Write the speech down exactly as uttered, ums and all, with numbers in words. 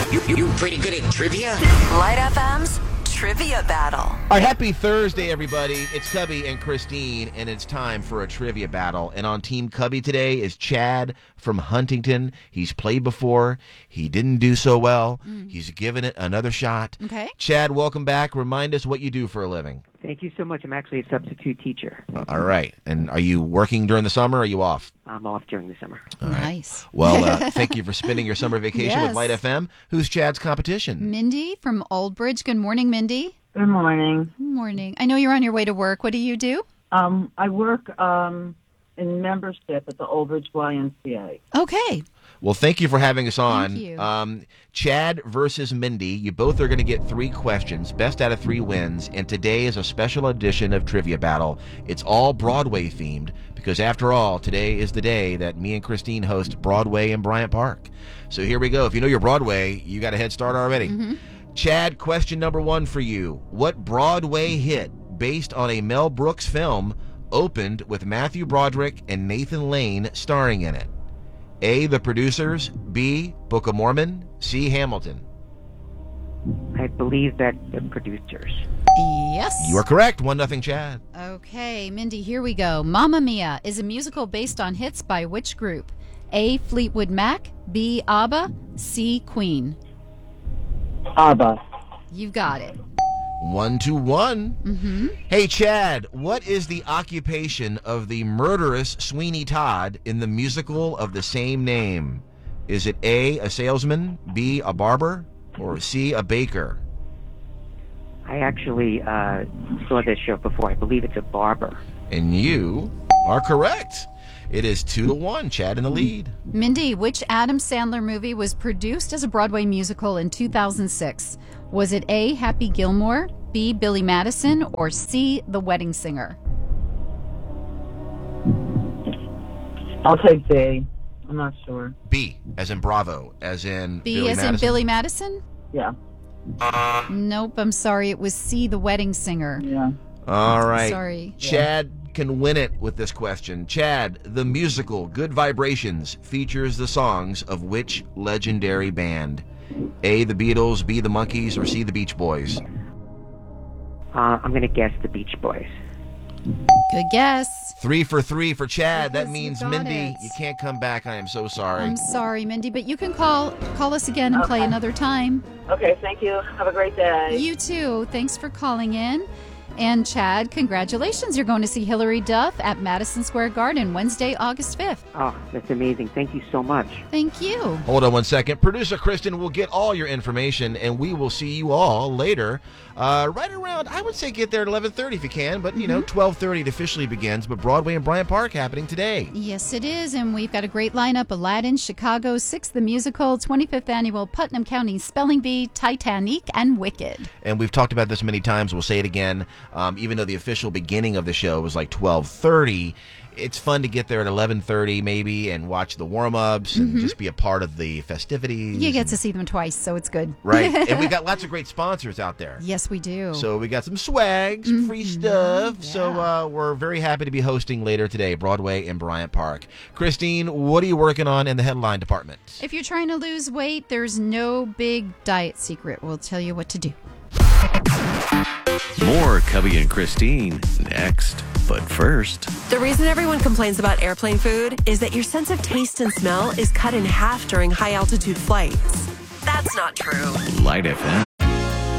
You, you, you pretty good at trivia? Light F M's Trivia Battle. All right, happy Thursday, everybody. It's Cubby and Christine, and it's time for a trivia battle. And on Team Cubby today is Chad from Huntington. He's played before. He didn't do so well. Mm. He's given it another shot. Okay. Chad, welcome back. Remind us what you do for a living. Thank you so much. I'm actually a substitute teacher. Uh, all right. And are you working during the summer or are you off? I'm off during the summer. All right. Nice. Well, uh, thank you for spending your summer vacation Yes. with Light F M. Who's Chad's competition? Mindy from Old Bridge. Good morning, Mindy. Good morning. Good morning. I know you're on your way to work. What do you do? Um, I work um, in membership at the Old Bridge Y M C A. Okay. Well, thank you for having us on. Thank you. Um, Chad versus Mindy. You both are going to get three questions. Best out of three wins. And today is a special edition of Trivia Battle. It's all Broadway themed because, after all, today is the day that me and Christine host Broadway in Bryant Park. So here we go. If you know your Broadway, you got a head start already. Mm-hmm. Chad, question number one for you. What Broadway hit based on a Mel Brooks film opened with Matthew Broderick and Nathan Lane starring in it? A, The Producers, B, Book of Mormon, C, Hamilton. I believe that the producers. Yes. You are correct. One nothing, Chad. Okay, Mindy, here we go. Mamma Mia is a musical based on hits by which group? A, Fleetwood Mac, B, ABBA, C, Queen. ABBA. You've got it. One to one. Mm-hmm. Hey, Chad, what is the occupation of the murderous Sweeney Todd in the musical of the same name? Is it A, a salesman, B, a barber, or C, a baker? I actually uh, saw this show before. I believe it's a barber. And you are correct. It is two to one. Chad in the lead. Mindy, which Adam Sandler movie was produced as a Broadway musical in two thousand six? Was it A, Happy Gilmore, B, Billy Madison, or C, The Wedding Singer? I'll take B. I'm not sure. B, as in Bravo, as in B, Billy as Madison. in Billy Madison? Yeah. Nope, I'm sorry. It was C, The Wedding Singer. Yeah. All right. Sorry. Chad can win it with this question. Chad, the musical Good Vibrations features the songs of which legendary band? A, the Beatles, B, the Monkees, or C, the Beach Boys? Uh, I'm going to guess the Beach Boys. Good guess. Three for three for Chad. Yes, that you means, got Mindy, it. you can't come back. I am so sorry. I'm sorry, Mindy, but you can call call us again and play Okay. another time. Okay, thank you. Have a great day. You too. Thanks for calling in. And Chad, congratulations. You're going to see Hillary Duff at Madison Square Garden Wednesday, August fifth. Oh, that's amazing. Thank you so much. Thank you. Hold on one second. Producer Kristen will get all your information, and we will see you all later. Uh, right around, I would say get there at eleven thirty if you can, but, you know, twelve thirty it officially begins. But Broadway and Bryant Park happening today. Yes, it is. And we've got a great lineup. Aladdin, Chicago, Six the Musical, twenty-fifth Annual Putnam County Spelling Bee, Titanic, and Wicked. And we've talked about this many times. We'll say it again. Um, even though the official beginning of the show was like twelve thirty, it's fun to get there at eleven thirty maybe and watch the warm-ups and just be a part of the festivities. You get and- to see them twice, so it's good. Right. And we got lots of great sponsors out there. Yes, we do. So we got some swag, some free stuff. So Yeah. uh, we're very happy to be hosting later today, Broadway in Bryant Park. Christine, what are you working on in the headline department? If you're trying to lose weight, there's no big diet secret. We'll tell you what to do. More Cubby and Christine next. But first, The reason everyone complains about airplane food is that your sense of taste and smell is cut in half during high altitude flights. That's not true. Light F M.